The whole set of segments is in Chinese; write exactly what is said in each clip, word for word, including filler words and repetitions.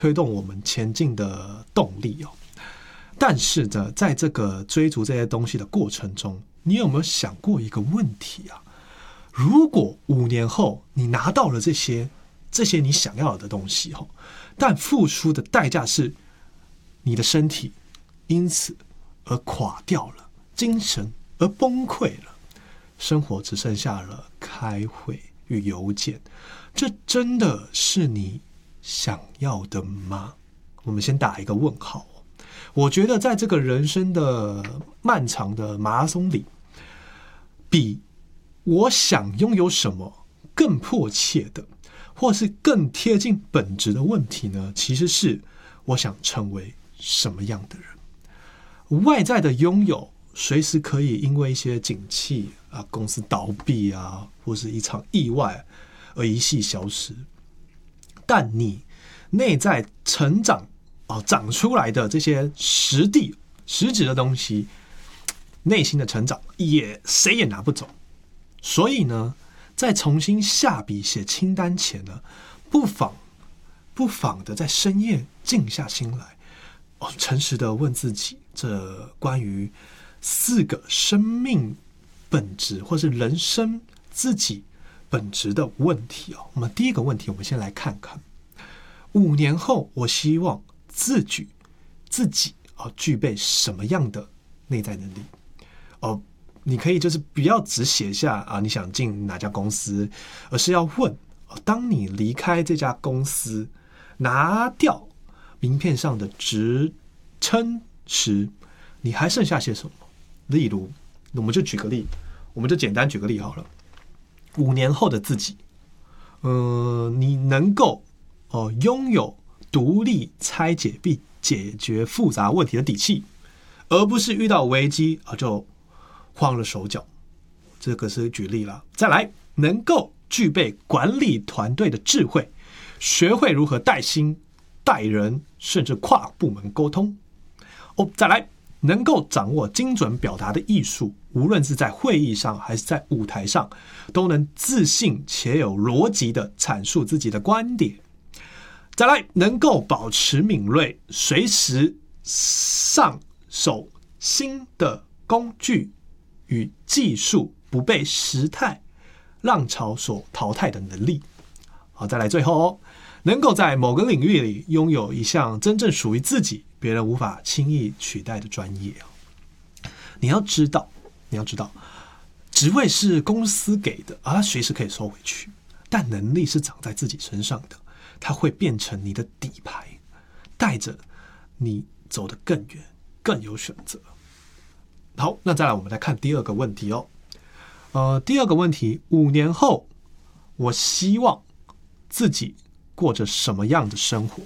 推动我们前进的动力哦。但是呢，在这个追逐这些东西的过程中，你有没有想过一个问题啊？如果五年后你拿到了这些这些你想要的东西哦，但付出的代价是你的身体因此而垮掉了，精神而崩溃了，生活只剩下了开会与邮件，这真的是你想要的吗？我们先打一个问号。我觉得在这个人生的漫长的马拉松里，比我想拥有什么更迫切的，或是更贴近本质的问题呢，其实是我想成为什么样的人。外在的拥有随时可以因为一些景气啊、公司倒闭啊，或是一场意外而一夕消失，但你内在成长哦，长出来的这些实地实质的东西，内心的成长也谁也拿不走。所以呢，在重新下笔写清单前呢，不妨不妨的在深夜静下心来，哦，诚实的问自己这关于四个生命本质或是人生自己本质的问题哦。我们第一个问题，我们先来看看五年后，我希望自己自己啊具备什么样的内在能力哦？你可以就是不要只写下啊你想进哪家公司，而是要问：当你离开这家公司，拿掉名片上的职称时，你还剩下些什么？例如，我们就举个例，我们就简单举个例好了。五年后的自己，呃，你能够哦拥有独立拆解并解决复杂问题的底气，而不是遇到危机啊就慌了手脚。这个是举例了。再来，能够具备管理团队的智慧，学会如何带薪、带人，甚至跨部门沟通。哦，再来，能够掌握精准表达的艺术，无论是在会议上还是在舞台上，都能自信且有逻辑的阐述自己的观点。再来，能够保持敏锐，随时上手新的工具与技术，不被时态浪潮所淘汰的能力。好，再来最后哦，能够在某个领域里拥有一项真正属于自己、别人无法轻易取代的专业。你要知道，你要知道，职位是公司给的啊，随时可以收回去，但能力是长在自己身上的。它会变成你的底牌，带着你走得更远，更有选择。好，那再来我们来看第二个问题哦。呃，第二个问题，五年后，我希望自己过着什么样的生活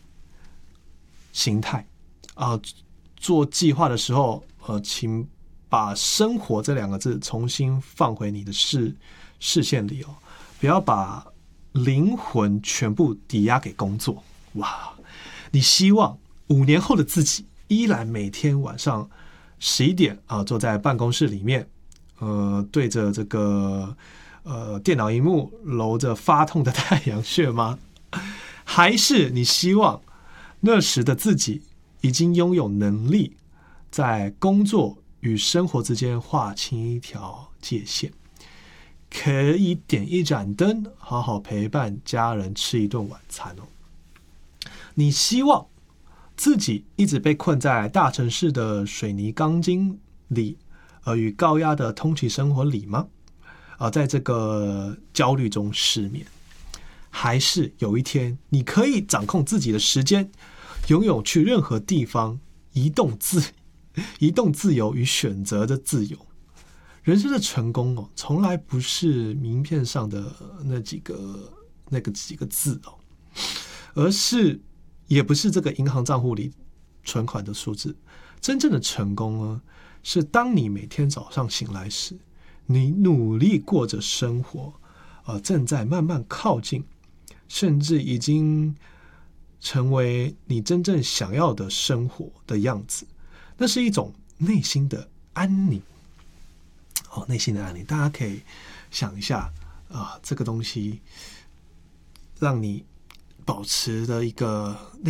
形态啊、呃？做计划的时候，呃，请把生活这两个字重新放回你的视视线里哦，不要把灵魂全部抵押给工作。哇，你希望五年后的自己依然每天晚上十一点啊，坐在办公室里面，呃，对着这个呃电脑萤幕揉着发痛的太阳穴吗？还是你希望那时的自己已经拥有能力，在工作与生活之间划清一条界限？可以点一盏灯，好好陪伴家人吃一顿晚餐哦。你希望自己一直被困在大城市的水泥钢筋里，而与高压的通勤生活里吗？啊，在这个焦虑中失眠，还是有一天你可以掌控自己的时间，拥有去任何地方移动自移动自由与选择的自由？人生的成功哦，从来不是名片上的那几个那个几个字哦，而是也不是这个银行账户里存款的数字。真正的成功呢，是当你每天早上醒来时，你努力过着生活，呃，正在慢慢靠近，甚至已经成为你真正想要的生活的样子。那是一种内心的安宁。哦，内心的安宁，大家可以想一下啊、呃，这个东西让你保持的一个